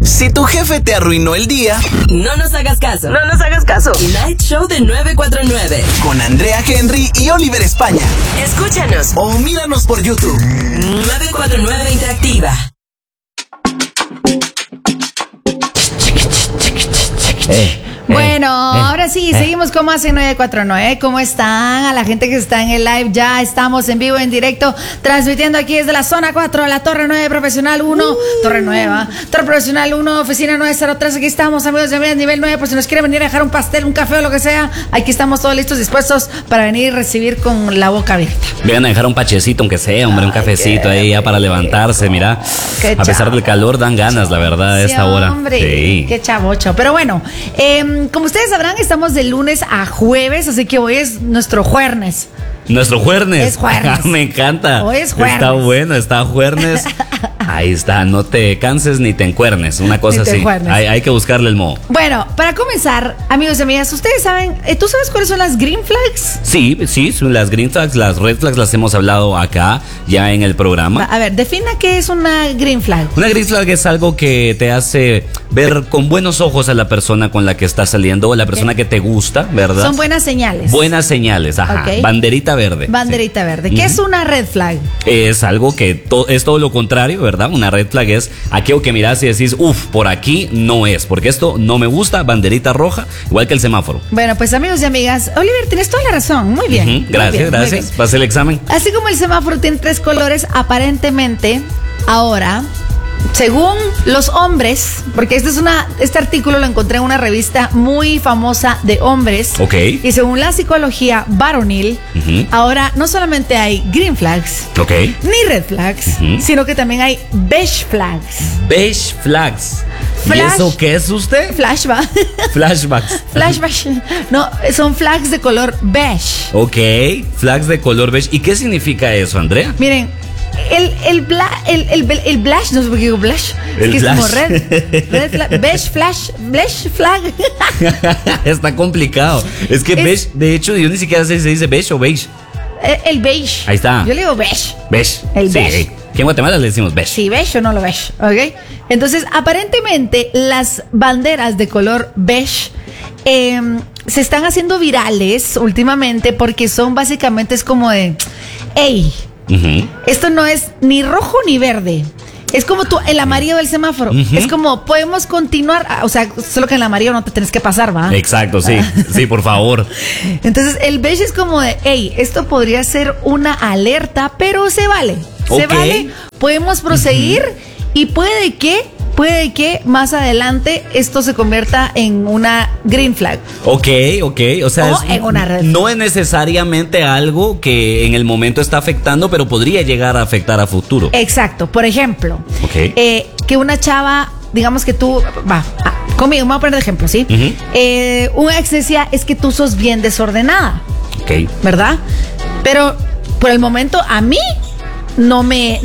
Si tu jefe te arruinó el día, no nos hagas caso. No nos hagas caso. Night Show de 949. Con Andrea Henry y Oliver España. Escúchanos. O míranos por YouTube. 949 Interactiva. Bueno, ahora sí, seguimos como hace 949. ¿Cómo están? A la gente que está en el live, ya estamos en vivo, en directo, transmitiendo aquí desde la zona 4, la Torre 9 Profesional 1, Torre Nueva, Torre Profesional 1, Oficina 903. Aquí estamos, amigos de nivel 9, por si nos quieren venir a dejar un pastel, un café o lo que sea. Aquí estamos todos listos, dispuestos para venir y recibir con la boca abierta. Vengan a dejar un pachecito, aunque sea, hombre, un cafecito ahí ya para levantarse, mira. A pesar del calor, dan ganas, la verdad, a esta hora. Hombre, sí. Qué chavocho. Pero bueno, como ustedes sabrán, estamos de lunes a jueves, así que hoy es nuestro jueves. Nuestro jueves. Es jueves. Me encanta. Hoy es jueves. Está bueno, está jueves. Ahí está, no te canses ni te encuernes, una cosa así. Hay que buscarle el modo. Bueno, para comenzar, amigos y amigas, ustedes saben, ¿tú sabes cuáles son las green flags? Sí, son las green flags, las red flags las hemos hablado acá ya en el programa. A ver, defina qué es una green flag. Una green flag es algo que te hace ver con buenos ojos a la persona con la que estás saliendo o la persona que te gusta, ¿verdad? Son buenas señales. Buenas señales, ajá. Okay. Banderita verde. Banderita verde. ¿Qué es una red flag? Es algo que es todo lo contrario, ¿verdad? Una red flag es aquello que mirás y decís, por aquí no es, porque esto no me gusta, banderita roja, igual que el semáforo. Bueno, pues amigos y amigas, Oliver, tienes toda la razón, muy bien. Gracias. Pasé el examen. Así como el semáforo tiene 3 colores, aparentemente, ahora, según los hombres, porque este artículo lo encontré en una revista muy famosa de hombres. Ok. Y según la psicología varonil, ahora no solamente hay green flags, ni red flags, sino que también hay beige flags. Beige flags. ¿Y eso qué es usted? Flashback. Flashbacks. Flashbacks. No, son flags de color beige. Ok, flags de color beige. ¿Y qué significa eso, Andrea? Miren, el blush, no sé por qué digo blush. Es que es como red flag, beige flag. Está complicado. Es que beige, de hecho, yo ni siquiera sé si se dice beige o beige. El beige. Ahí está. Yo le digo beige. Beige. El beige. Sí, aquí en Guatemala le decimos beige. Sí, beige o no lo beige, ¿ok? Entonces, aparentemente, las banderas de color beige se están haciendo virales últimamente porque son básicamente es como de, hey, esto no es ni rojo ni verde. Es como el amarillo del semáforo. Es como, podemos continuar. O sea, solo que en el amarillo no te tenés que pasar, ¿va? Exacto, sí. Sí, por favor. Entonces, el beige es como de, hey, esto podría ser una alerta, pero se vale. Se vale. Podemos proseguir y puede que más adelante esto se convierta en una green flag. Ok. O sea, en una red flag. No es necesariamente algo que en el momento está afectando, pero podría llegar a afectar a futuro. Exacto. Por ejemplo, que una chava, digamos que tú, conmigo, me voy a poner de ejemplo, ¿sí? Un ex decía, es que tú sos bien desordenada. Ok. ¿Verdad? Pero por el momento a mí no me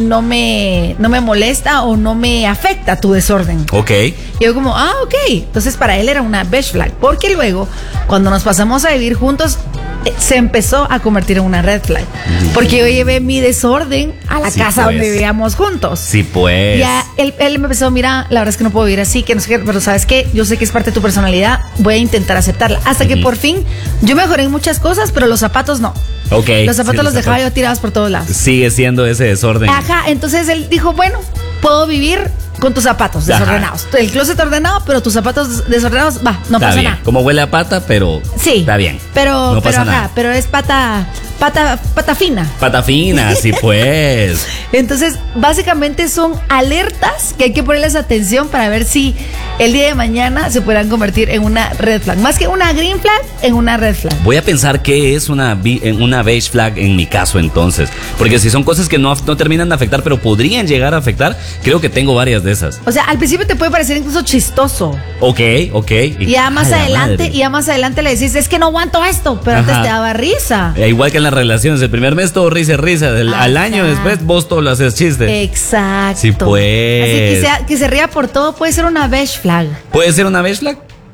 molesta o no me afecta tu desorden. Ok. Y yo como, ok. Entonces para él era una beige flag. Porque luego, cuando nos pasamos a vivir juntos, se empezó a convertir en una red flag. Porque yo llevé mi desorden a la casa donde vivíamos juntos. Sí, pues. Ya él me empezó, mira, la verdad es que no puedo vivir así, que no sé qué, pero ¿sabes qué? Yo sé que es parte de tu personalidad, voy a intentar aceptarla. Hasta que por fin, yo mejoré en muchas cosas, pero los zapatos no. Ok. Los zapatos los dejaba yo tirados por todos lados. Sigue siendo ese desorden. Ajá, entonces él dijo, bueno, puedo vivir con tus zapatos desordenados. El closet ordenado, pero tus zapatos desordenados, no pasa nada. Como huele a pata, pero sí, está bien. Pero es pata fina. Pata fina, sí pues. Entonces, básicamente son alertas que hay que ponerles atención para ver si el día de mañana se podrán convertir en una red flag. Más que una green flag, en una red flag. Voy a pensar qué es una beige flag en mi caso entonces. Porque si son cosas que no terminan de afectar, pero podrían llegar a afectar, creo que tengo varias de esas. O sea, al principio te puede parecer incluso chistoso. Ok. Y ya más adelante le decís, es que no aguanto esto, pero antes te daba risa. Igual que en las relaciones, el primer mes todo risa. Al año después vos todo lo haces chiste. Exacto. Sí, pues. Así que se ría por todo, puede ser una beige flag. ¿Puede ser una beige flag?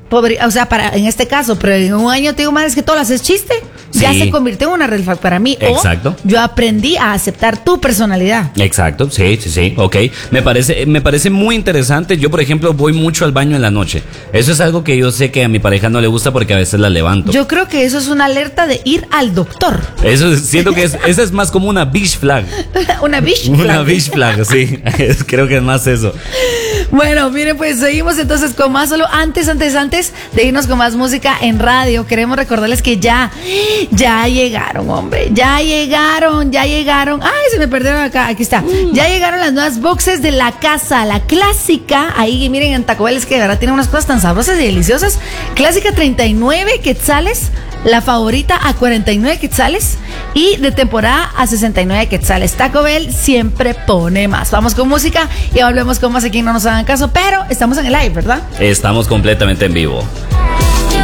o sea, en este caso, pero en un año te digo, madre, es que todo lo haces chiste. Ya Sí. se convirtió en una red flag para mí. Exacto. O yo aprendí a aceptar tu personalidad. Exacto, sí, ok. Me parece muy interesante. Yo, por ejemplo, voy mucho al baño en la noche. Eso es algo que yo sé que a mi pareja no le gusta porque a veces la levanto. Yo creo que eso es una alerta de ir al doctor. Siento que esa es más como una beach flag. Una bitch. Una beach flag, sí. Creo que es más eso. Bueno, miren, pues seguimos entonces con más. Solo antes de irnos con más música en radio, queremos recordarles que ya llegaron, hombre. Ya llegaron. Ay, se me perdieron acá. Aquí está. Ya llegaron las nuevas boxes de la casa, la clásica. Ahí, miren, en Taco Bell es que de verdad tienen unas cosas tan sabrosas y deliciosas. Clásica 39 quetzales. La favorita a 49 quetzales. Y de temporada a 69 quetzales. Taco Bell siempre pone más. Vamos con música y volvemos con más aquí. No nos hagan caso, pero estamos en el live, ¿verdad? Estamos completamente en vivo.